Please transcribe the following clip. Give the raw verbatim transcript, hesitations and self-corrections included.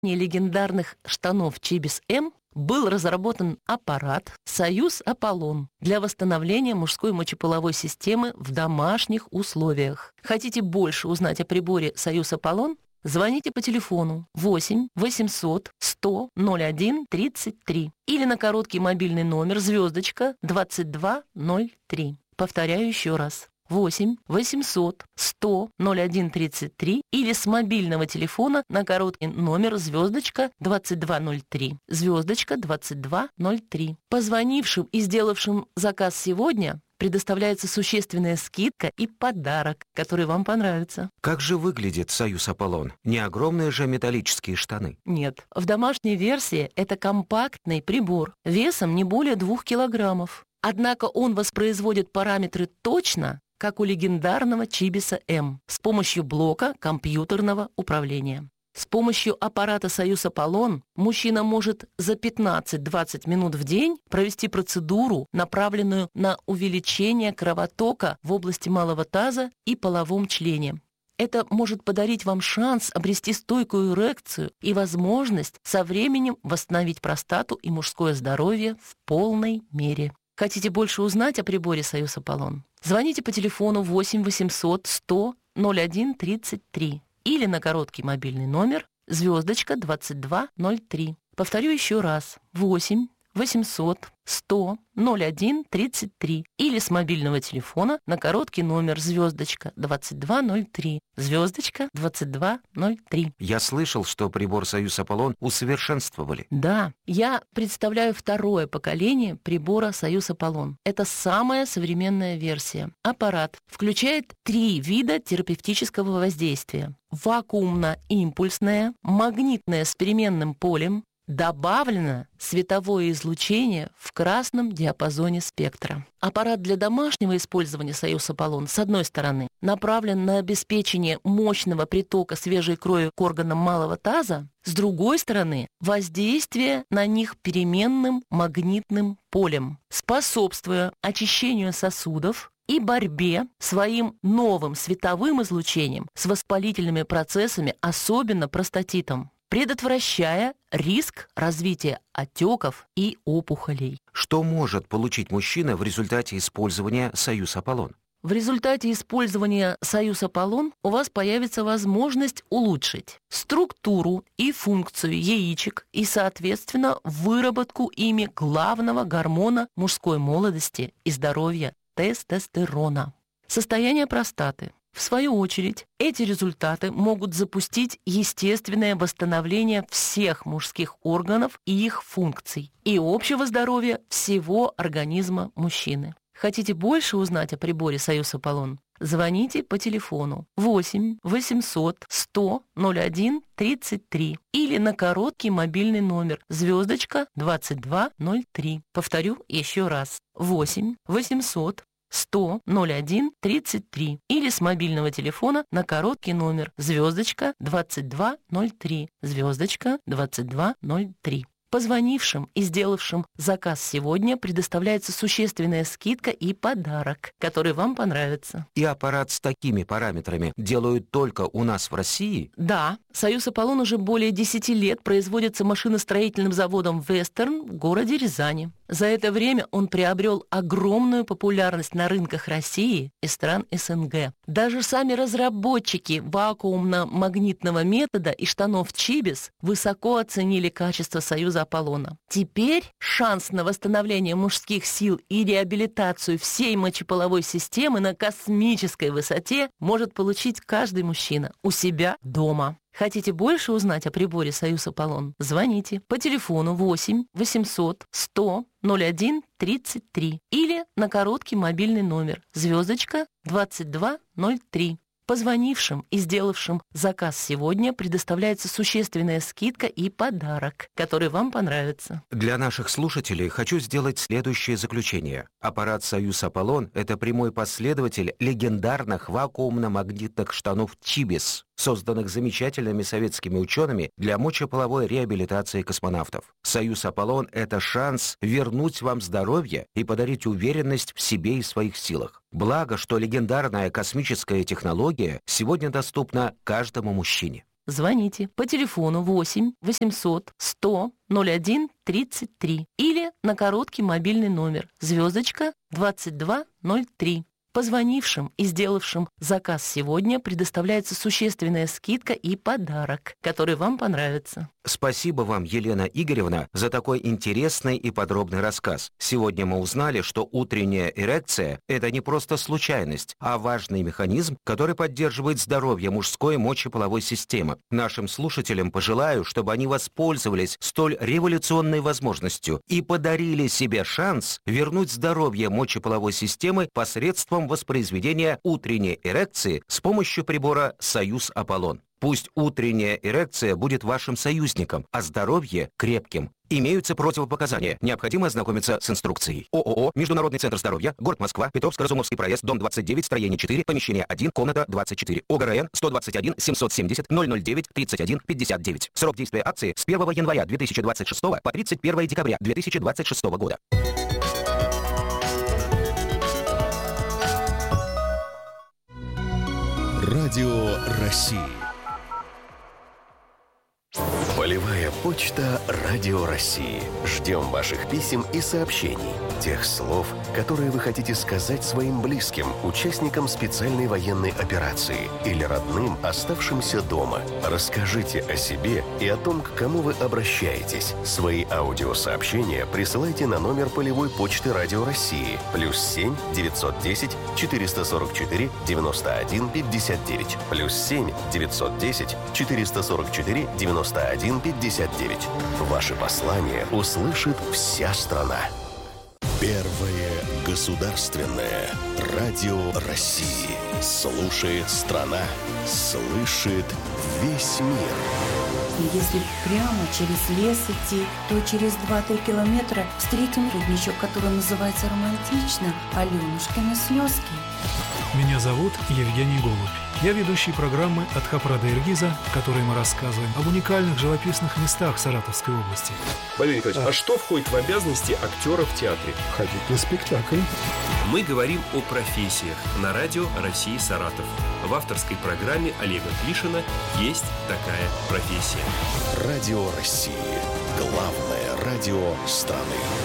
легендарных штанов Чибис М был разработан аппарат «Союз Аполлон» для восстановления мужской мочеполовой системы в домашних условиях. Хотите больше узнать о приборе «Союз Аполлон»? Звоните по телефону восемь восемьсот сто ноль один тридцать три или на короткий мобильный номер звездочка двадцать два ноль три. Повторяю еще раз. восемь восемьсот сто ноль один тридцать три или с мобильного телефона на короткий номер звездочка двадцать два ноль три. Звездочка двадцать два ноль три. Позвонившим и сделавшим заказ сегодня предоставляется существенная скидка и подарок, который вам понравится. Как же выглядит «Союз Аполлон»? Не огромные же металлические штаны? Нет. В домашней версии это компактный прибор весом не более двух килограммов. Однако он воспроизводит параметры точно, как у легендарного Чибиса М, с помощью блока компьютерного управления. С помощью аппарата «Союз Аполлон» мужчина может за пятнадцать-двадцать минут в день провести процедуру, направленную на увеличение кровотока в области малого таза и половом члене. Это может подарить вам шанс обрести стойкую эрекцию и возможность со временем восстановить простату и мужское здоровье в полной мере. Хотите больше узнать о приборе «Союз Аполлон»? Звоните по телефону восемь восемьсот сто ноль один тридцать три или на короткий мобильный номер звездочка двадцать два ноль три. Повторю еще раз. восемь восемьсот сто ноль один тридцать три или с мобильного телефона на короткий номер звездочка двадцать два ноль три. Звездочка двадцать два ноль три. Я слышал, что прибор «Союз Аполлон» усовершенствовали. Да, я представляю второе поколение прибора «Союз Аполлон». Это самая современная версия. Аппарат включает три вида терапевтического воздействия: вакуумно-импульсное, магнитное с переменным полем. Добавлено световое излучение в красном диапазоне спектра. Аппарат для домашнего использования «Союз Аполлон» с одной стороны направлен на обеспечение мощного притока свежей крови к органам малого таза, с другой стороны воздействие на них переменным магнитным полем, способствуя очищению сосудов и борьбе своим новым световым излучением с воспалительными процессами, особенно простатитом, предотвращая риск развития отеков и опухолей. Что может получить мужчина в результате использования «Союз Аполлон»? В результате использования «Союз Аполлон» у вас появится возможность улучшить структуру и функцию яичек и, соответственно, выработку ими главного гормона мужской молодости и здоровья – тестостерона. Состояние простаты. В свою очередь, эти результаты могут запустить естественное восстановление всех мужских органов и их функций, и общего здоровья всего организма мужчины. Хотите больше узнать о приборе «Союз Аполлон»? Звоните по телефону восемь восемьсот сто ноль один тридцать три или на короткий мобильный номер звездочка двадцать два ноль три. Повторю еще раз. восемь восемьсот сто ноль один тридцать три или с мобильного телефона на короткий номер звездочка двадцать два ноль три. Звездочка двадцать два ноль три. Позвонившим и сделавшим заказ сегодня предоставляется существенная скидка и подарок, который вам понравится. И аппарат с такими параметрами делают только у нас в России? Да, «Союз Аполлон» уже более десяти лет производится машиностроительным заводом «Вестерн» в городе Рязани. За это время он приобрел огромную популярность на рынках России и стран эс эн гэ. Даже сами разработчики вакуумно-магнитного метода и штанов Чибис высоко оценили качество «Союза Аполлона». Теперь шанс на восстановление мужских сил и реабилитацию всей мочеполовой системы на космической высоте может получить каждый мужчина у себя дома. Хотите больше узнать о приборе «Союз Аполлон»? Звоните по телефону восемь восемьсот сто ноль один тридцать три или на короткий мобильный номер звездочка двадцать два ноль три. Позвонившим и сделавшим заказ сегодня предоставляется существенная скидка и подарок, который вам понравится. Для наших слушателей хочу сделать следующее заключение. Аппарат «Союз Аполлон» — это прямой последователь легендарных вакуумно-магнитных штанов Чибис, созданных замечательными советскими учеными для мочеполовой реабилитации космонавтов. «Союз Аполлон» — это шанс вернуть вам здоровье и подарить уверенность в себе и своих силах. Благо, что легендарная космическая технология сегодня доступна каждому мужчине. звоните по телефону восемь восемьсот сто ноль один тридцать три или на короткий мобильный номер звездочка двадцать два ноль три. Позвонившим и сделавшим заказ сегодня предоставляется существенная скидка и подарок, который вам понравится. Спасибо вам, Елена Игоревна, за такой интересный и подробный рассказ. Сегодня мы узнали, что утренняя эрекция – это не просто случайность, а важный механизм, который поддерживает здоровье мужской мочеполовой системы. Нашим слушателям пожелаю, чтобы они воспользовались столь революционной возможностью и подарили себе шанс вернуть здоровье мочеполовой системы посредством воспроизведения утренней эрекции с помощью прибора «Союз Аполлон». Пусть утренняя эрекция будет вашим союзником, а здоровье – крепким. Имеются противопоказания. Необходимо ознакомиться с инструкцией. ООО «Международный центр здоровья», город Москва, Петровско-Разумовский проезд, дом двадцать девять, строение четыре, помещение один, комната двадцать четыре. ОГРН сто двадцать один семьсот семьдесят ноль ноль девять тридцать один пятьдесят девять. Срок действия акции с первого января две тысячи двадцать шестого по тридцать первое декабря две тысячи двадцать шестого года. Радио России. Полевая почта Радио России. Ждем ваших писем и сообщений. Тех слов, которые вы хотите сказать своим близким, участникам специальной военной операции или родным, оставшимся дома. Расскажите о себе и о том, к кому вы обращаетесь. Свои аудиосообщения присылайте на номер полевой почты Радио России. Плюс семь девятьсот десять четыреста сорок четыре девяносто один пятьдесят девять. Плюс семь девятьсот десять четыреста сорок четыре девяносто один пятьдесят девять. Ваши послания услышит вся страна. Первое государственное радио России. Слушает страна, слышит весь мир. И если прямо через лес идти, то через два-три километра встретим родничок, который называется романтично «Аленушкины слезки». Меня зовут Евгений Голубь. Я ведущий программы «От Хопра до Иргиза», в которой мы рассказываем об уникальных живописных местах Саратовской области. Валерий Николаевич, а. а что входит в обязанности актера в театре? Ходить на спектакль. Мы говорим о профессиях на радио России Саратов. В авторской программе Олега Клишина «Есть такая профессия». Радио России. Главное радио страны.